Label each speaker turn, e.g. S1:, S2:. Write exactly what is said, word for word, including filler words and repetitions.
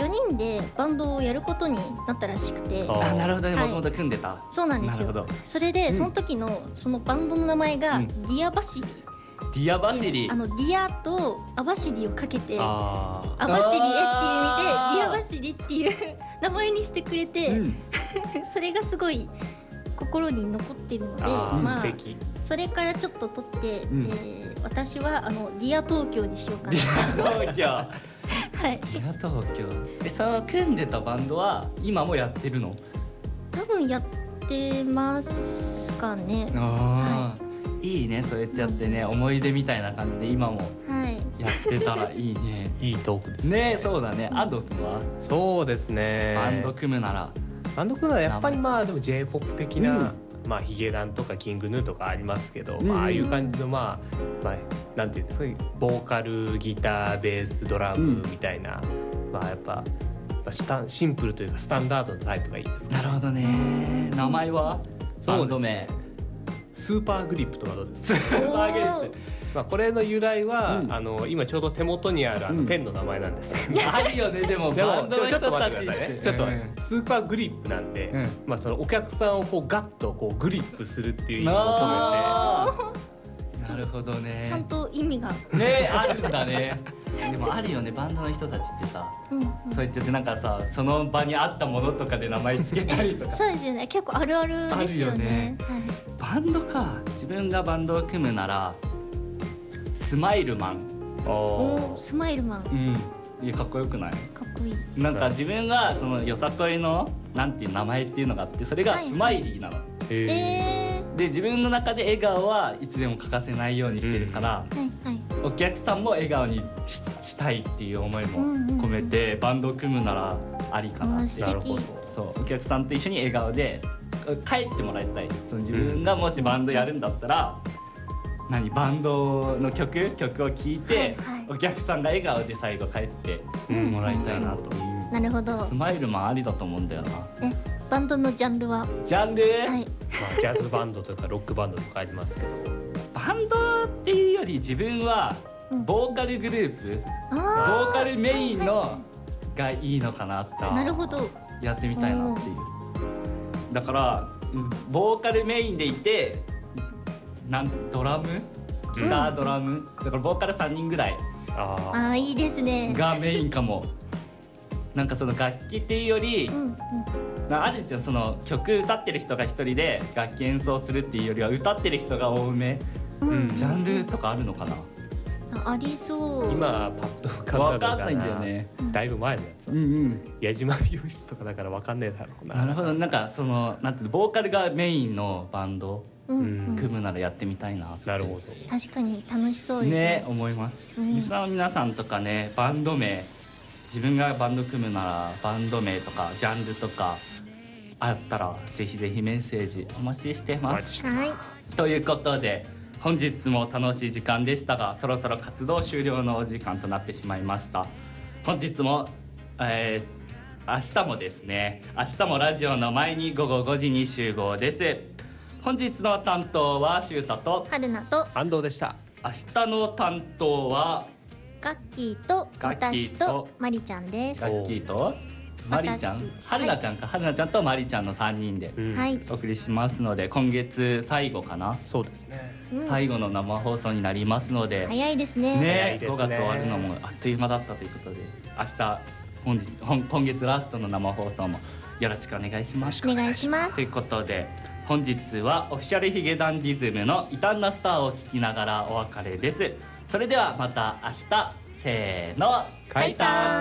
S1: よにんでバンドをやることになったらしくて、
S2: あ
S3: あなるほどね、
S1: はい
S3: もともと組んでた。
S1: そうなんですよ。
S3: なるほど。
S1: それで、
S3: うん
S1: その時のそのバンドの名前が、
S3: うん
S1: ディアバシリ
S3: ディアバシリ
S1: あのディアとアバシリをかけてア
S2: あ
S1: バシリエっていう意味で
S3: あー
S1: ディアバシリっていう名前にしてくれて、
S3: うん
S1: それがすごい心に残ってるので、
S2: あー、
S1: まあ
S2: 素敵。
S1: それからちょっと取って、
S3: うん
S1: えー私はあのディア東京にしようか
S3: デ
S1: な。
S3: ィア東京
S1: はい、
S3: ディア東京えその組んでたバンドは今もやってるの？
S1: 多分やってますかね。
S3: ああ、いいね、そうやってやってね、思い出みたいな感じで今も
S1: はい。
S3: やってたらいいね。
S2: いいトークですね。
S3: ねえ、そうだね。安藤君は
S2: そうですね。
S3: バンド組むなら、
S2: バンド組むのはやっぱりまあでも J-ポップ 的な、
S3: うん
S2: まあヒゲダンとかキングヌーとかありますけど、
S3: うん
S2: まあああいう感じのまあまあなんていうんですか、ボーカル、ギター、ベース、ドラムみたいな、まあやっぱまあスタンシンプルというかスタンダードのタイプがいいですね。
S3: なるほどね。名前は
S2: そうです
S3: バンド名
S2: スーパーグリップとかどうですか？
S3: スーパーゲット。
S2: まあこれの由来は、
S3: うん
S2: あの今ちょうど手元にあるあ
S3: うん
S2: のペンの名前なんですけど、
S3: あるよね、でも
S2: でも
S3: バンドの
S2: ちょっと
S3: 人たちっ
S2: 待ってくださいね。
S3: て
S2: ちょっと
S3: うん
S2: スーパーグリップなんで、
S3: うん
S2: まあそのお客さんをこうガッとこうグリップするっていう意味を込
S3: あーなるほどね。
S1: ちゃんと意味が。
S3: ねあるんだね。でもあるよね、バンドの人たちってさ、
S1: うんうん
S3: そう言っててなんかさ、その場にあったものとかで名前つけたりとか。
S1: そうですよね。結構あるあるですよね。はい。
S3: バンドか。自分がバンドを組むならスマイルマン。
S2: めて。
S1: おースマイルマン
S3: うん。いやかっこよくない？
S1: かっこいい。
S3: なんか自分がそのよさこいのなんていう名前っていうのがあって、それがスマイリーなの。
S2: へー
S1: え
S3: で自分の中で笑顔はいつでも欠かせないようにしてるから、
S1: ー、はいはい。
S3: お客さんも笑顔に し, したいっていう思いも
S1: うんうんうん
S3: 込めて、バンドを組むならありかな
S1: あー
S3: っていう。
S1: 素敵。
S3: そうお客さんと一緒に笑顔で帰ってもらいたい。その自分がもしバンドやるんだったら、何バンドの曲曲を聴いて、
S1: はいはい
S3: お客さんが笑顔で最後帰ってもらいたいなという、
S1: なるほど
S3: ス。マイルマンありだと思うんだよな。
S1: え、バンドのジャンルは。
S3: ジャンル、
S1: はい。
S2: まあジャズバンドとかロックバンドとかありますけど、
S3: バンドっていうより自分は
S1: うん
S3: ボーカルグループ、ボ
S1: あ
S3: ーカルメインのがいいのかなって
S1: あ、なるほど。
S3: やってみたいなっていう。だからうんボーカルメインでいて、なんドラムギタードラム、だからボーカルさんにんぐらい
S2: あ
S1: ああ、いいですね。
S3: がメインかも。なんかその楽器っていうより、
S1: うんうん。
S3: なあるじゃん、その曲歌ってる人が一人で楽器演奏するっていうよりは歌ってる人が多め、
S1: うん
S2: うん
S3: ジャンルとかあるのかな。
S1: あありそう。
S2: 今パッと浮かんだのが
S3: わかんないんだよね。
S2: だいぶ前のやつ、
S3: んうん。
S2: 矢島美容室とかだからわかんねえだろうな。
S3: なるほど、なんかそのなんていうの、ボーカルがメインのバンド
S1: うんう
S2: うん
S1: ん。
S3: 組むならやってみたいなって。
S2: なるほど。
S1: 確かに楽しそうです
S3: ね
S1: ね。
S3: 思います。
S1: うん
S3: リスナーの皆さんとかね、バンド名、自分がバンド組むならバンド名とかジャンルとかあったらぜひぜひメッセージお待ちしてます。
S1: はい。
S3: ということで本日も楽しい時間でしたが、そろそろ活動終了のお時間となってしまいました。本日も、えー、明日もですね、明日もラジオの前に午後ごじに集合です。本日の担当はシュータと、
S1: 春菜と
S2: 安藤でした。
S3: 明日の担当は
S1: ガッキーと
S3: ガッキー
S1: 私
S3: と
S1: とマリちゃんです。
S3: ガッキーとマリちゃん、
S1: 私
S3: 春菜ちゃんか、春菜ちゃんとマリちゃんのさんにんで
S2: うん
S1: はい。
S3: お送りしますので、今月最後かな、
S2: そうですね。
S1: うん
S3: 最後の生放送になりますので、
S1: 早いですね。
S2: 早い
S3: ね、
S2: ですね
S3: ごがつ終わるのもあっという間だったということで、明日本日本今月ラストの生放送もよろしくお願いします。
S1: お願いします
S3: ということで本日はオフィシャルヒゲダンディズムの異端なスターを聞きながらお別れです。それではまた明日、せーの、
S1: 解散。